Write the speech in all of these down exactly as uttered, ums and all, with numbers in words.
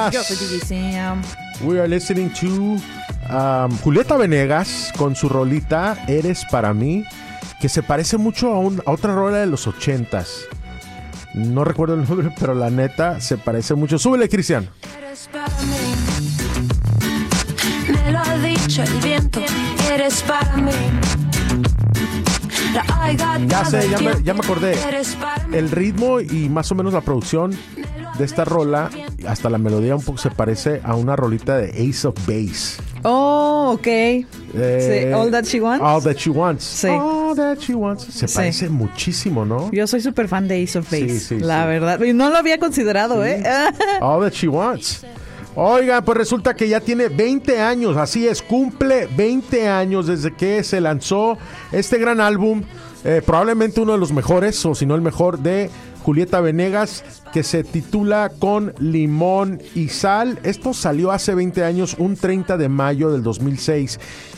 Venegas. Yo soy D J Sam. We are listening to um, Julieta Venegas con su rolita Eres para mí, que se parece mucho a, un, a otra rola de los ochentas. No recuerdo el nombre, pero la neta se parece mucho. Súbele, Cristian. Eres para mí, me lo ha dicho el viento, eres para mí. Ya sé, ya me, ya me acordé. El ritmo y más o menos la producción de esta rola, hasta la melodía un poco se parece a una rolita de Ace of Base. Oh, ok. Eh, Sí, All That She Wants. All That She Wants. Sí. All That She Wants. Se Sí. parece muchísimo, ¿no? Yo soy súper fan de Ace of Base, Sí, sí, la sí. verdad. Y no lo había considerado, ¿eh? All That She Wants. Oigan, pues resulta que ya tiene veinte años, así es, cumple veinte años desde que se lanzó este gran álbum, eh, probablemente uno de los mejores, o si no el mejor, de Julieta Venegas, que se titula Con Limón y Sal. Esto salió hace veinte años, un treinta de mayo del dos mil seis.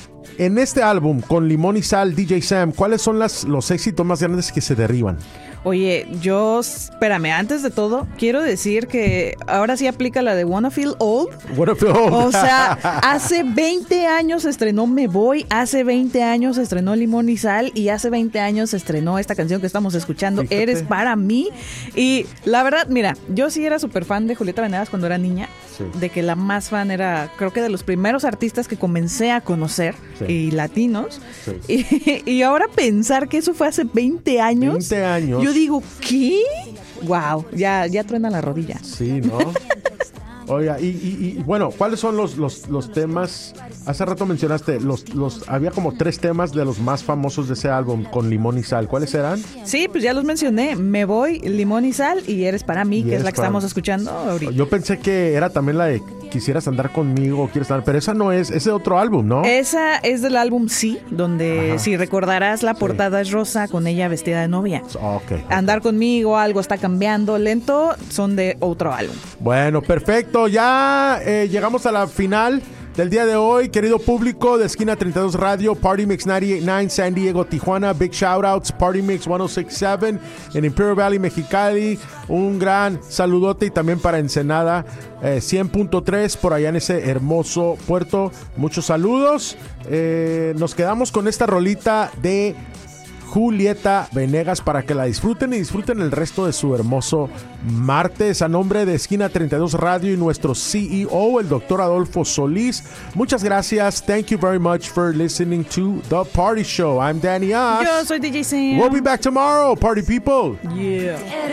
En este álbum, Con Limón y Sal, D J Sam, ¿cuáles son las, los éxitos más grandes que se derriban? Oye, yo, espérame, antes de todo, quiero decir que ahora sí aplica la de Wanna Feel Old. Wanna Feel Old. O sea, hace veinte años se estrenó Me Voy, hace veinte años se estrenó Limón y Sal y hace veinte años se estrenó esta canción que estamos escuchando, Fíjate. Eres para mí. Y la verdad, mira, yo sí era súper fan de Julieta Venegas cuando era niña. Sí. De que la más fan era, creo que de los primeros artistas que comencé a conocer, Sí. y latinos. Sí. Y, y ahora pensar que eso fue hace veinte años. veinte años. Yo digo, ¿qué? Wow, ya, ya truena la rodilla. Sí, ¿no? Oiga, y, y, y bueno, ¿cuáles son los, los, los temas? Hace rato mencionaste, los, los, había como tres temas de los más famosos de ese álbum, Con Limón y Sal. ¿Cuáles eran? Sí, pues ya los mencioné. Me Voy, Limón y Sal y Eres para mí, Y que es Eres la que para estamos mí. escuchando ahorita. Yo pensé que era también la de Quisieras andar conmigo o quieres andar, pero esa no es, ese otro álbum, ¿no? Esa es del álbum Sí, donde Ajá. si recordarás la Sí. portada es rosa con ella vestida de novia. Ah, ok. Andar conmigo, algo está cambiando lento, son de otro álbum. Bueno, perfecto. Ya eh, llegamos a la final del día de hoy, querido público de Esquina treinta y dos Radio, Party Mix noventa y ocho punto nueve, San Diego, Tijuana, big shoutouts, Party Mix ciento sesenta y siete en Imperial Valley, Mexicali, un gran saludote y también para Ensenada, eh, cien punto tres por allá en ese hermoso puerto. Muchos saludos. Eh, nos quedamos con esta rolita de Julieta Venegas para que la disfruten y disfruten el resto de su hermoso martes. A nombre de Esquina treinta y dos Radio y nuestro C E O, el doctor Adolfo Solís, muchas gracias. Thank you very much for listening to The Party Show. I'm Danny Osh. Yo soy D J Sam. We'll be back tomorrow, party people. Yeah.